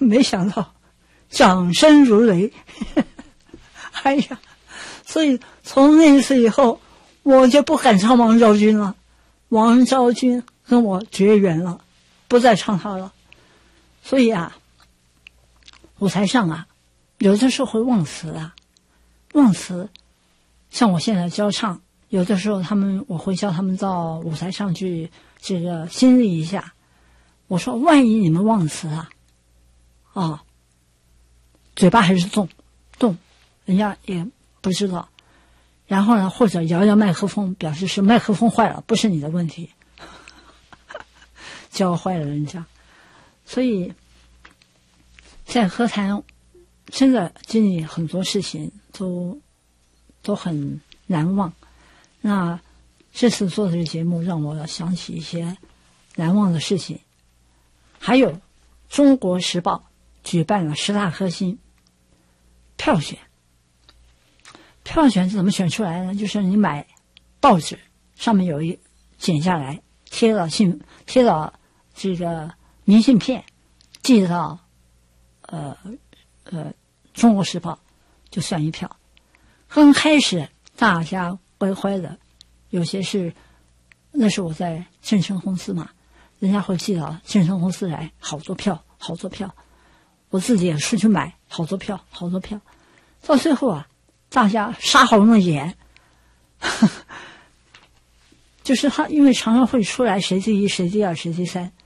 没想到掌声如雷。哎呀，所以从那一次以后，我就不敢唱王昭君了。王昭君跟我绝缘了，不再唱她了。所以啊，舞台上啊，有的时候会忘词啊，忘词。像我现在教唱，有的时候我会叫他们到舞台上去这个心历一下。我说，万一你们忘词啊，嘴巴还是动，人家也不知道。然后呢，或者摇摇麦克风，表示是麦克风坏了，不是你的问题，教坏了人家。所以在歌坛真的经历很多事情都很难忘。那这次做这个节目让我想起一些难忘的事情。还有中国时报举办了10大歌星票选是怎么选出来呢？就是你买报纸，上面有剪下来贴到这个明信片，寄到中国时报，就算一票。刚开始大家乖乖的，有些那是我在正声公司嘛，人家会寄到正声公司来，好多票，我自己也是去买好多票，到最后啊，大家杀红了眼，就是他因为常常会出来谁第一谁第二谁第三，